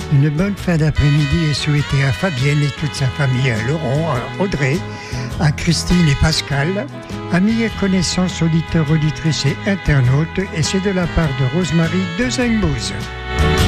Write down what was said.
Une bonne fin d'après-midi est souhaitée à Fabienne et toute sa famille, à Laurent, à Audrey, à Christine et Pascal, amis et connaissances, auditeurs, auditrices et internautes, et c'est de la part de Rosemary de Zengbouz.